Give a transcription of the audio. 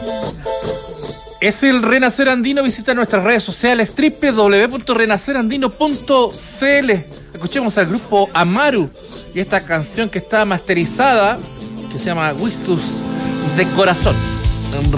Es el Renacer Andino. Visita nuestras redes sociales www.renacerandino.cl. Escuchemos al grupo Amaru y esta canción que está masterizada, que se llama Wistus de Corazón.